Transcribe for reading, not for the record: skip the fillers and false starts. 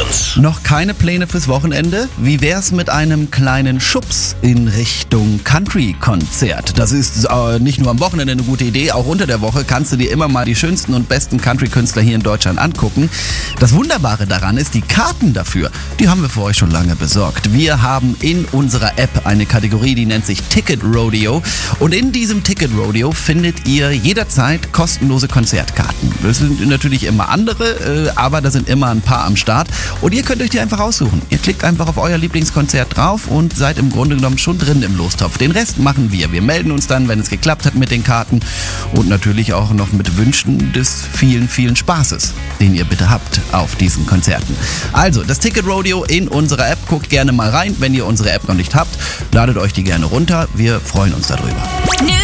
Experience. Noch keine Pläne fürs Wochenende? Wie wär's mit einem kleinen Schubs in Richtung Country-Konzert? Das ist nicht nur am Wochenende eine gute Idee, auch unter der Woche kannst du dir immer mal die schönsten und besten Country-Künstler hier in Deutschland angucken. Das Wunderbare daran ist, die Karten dafür, die haben wir für euch schon lange besorgt. Wir haben in unserer App eine Kategorie, die nennt sich Ticket Rodeo, und in diesem Ticket Rodeo findet ihr jederzeit kostenlose Konzertkarten. Das sind natürlich immer andere, aber da sind immer ein paar am Start und ihr könnt euch die einfach aussuchen. Ihr klickt einfach auf euer Lieblingskonzert drauf und seid im Grunde genommen schon drin im Lostopf. Den Rest machen wir. Wir melden uns dann, wenn es geklappt hat mit den Karten und natürlich auch noch mit Wünschen des vielen, vielen Spaßes, den ihr bitte habt auf diesen Konzerten. Also, das Ticket Rodeo in unserer App. Guckt gerne mal rein, wenn ihr unsere App noch nicht habt. Ladet euch die gerne runter. Wir freuen uns darüber.